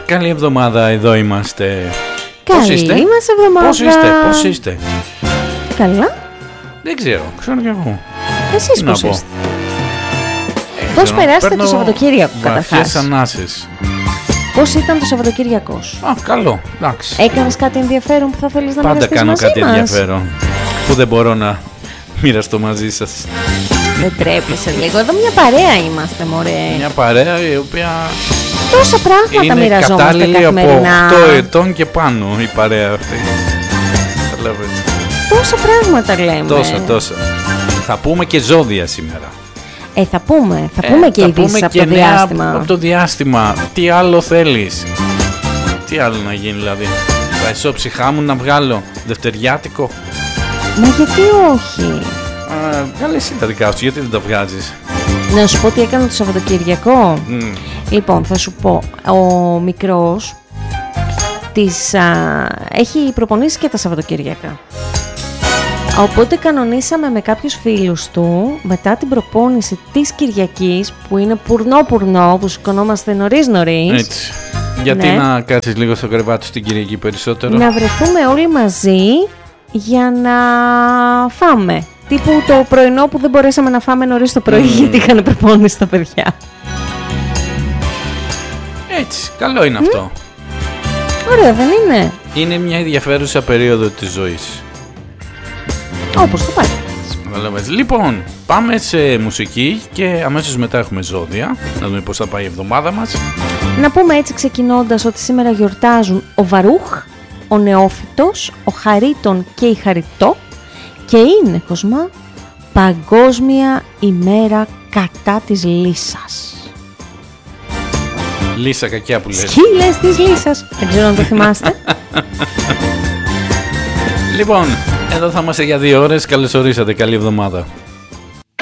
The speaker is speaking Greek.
Καλή εβδομάδα, εδώ είμαστε. Καλή μας εβδομάδα. Πώς είστε? Καλά. Δεν ξέρω κι εγώ. Εσείς πώς είστε? Πώς περάσετε το Σαββατοκύριακο καταρχάς? Βαθιές ανάσες. Πώς ήταν το Σαββατοκύριακό σου? Καλό, εντάξει. Έκανες κάτι ενδιαφέρον που θα θέλεις να μοιραστείς Πάντα κάνω μαζί κάτι μας? ενδιαφέρον που δεν μπορώ να μοιραστώ μαζί σας. Δεν τρέπεσαι λίγο? Εδώ μια παρέα είμαστε, μωρέ. Μια παρέα η οποία Τόσα πράγματα είναι μοιραζόμαστε κατάλληλη από καθημερινά. 8 ετών και πάνω η παρέα αυτή. Τόσα πράγματα λέμε. Τόσα. Θα πούμε και ζώδια σήμερα. Θα πούμε και ειδήσεις από το διάστημα. Από το διάστημα. Τι άλλο θέλεις? Τι άλλο να γίνει δηλαδή? Θα ισόψυχά μου να βγάλω δευτεριάτικο? Μα γιατί όχι? Καλά, εσύ τα δικά σου, γιατί δεν τα βγάζεις? Να σου πω τι έκανε το Σαββατοκυριακό. Λοιπόν, θα σου πω. Ο μικρός έχει προπονήσει και τα Σαββατοκυριακά. Οπότε κανονίσαμε με κάποιους φίλους του μετά την προπόνηση της Κυριακής, που είναι πουρνό που σηκωνόμαστε νωρίς. Έτσι. Γιατί να κάτσεις λίγο στο κρεβάτι στην Κυριακή περισσότερο? Να βρεθούμε όλοι μαζί για να φάμε. Τύπου το πρωινό που δεν μπορέσαμε να φάμε νωρίς το πρωί γιατί είχαν προπόνηση τα παιδιά. Έτσι, καλό είναι αυτό. Ωραία, δεν είναι? Είναι μια ενδιαφέρουσα περίοδο της ζωής. Όπως το πάει. Λοιπόν, πάμε σε μουσική και αμέσως μετά έχουμε ζώδια. Να δούμε πώς θα πάει η εβδομάδα μας. Να πούμε έτσι ξεκινώντας ότι σήμερα γιορτάζουν ο Βαρούχ, ο Νεόφυτος, ο Χαρίτων και η Χαριτό, και είναι, Κοσμά, Παγκόσμια ημέρα κατά της λύσας. Λύσα κακιά που λες. Σκύλες της λύσας. Δεν ξέρω αν το θυμάστε. Λοιπόν, εδώ θα είμαστε για 2 ώρες. Καλώς ορίσατε. Καλή εβδομάδα.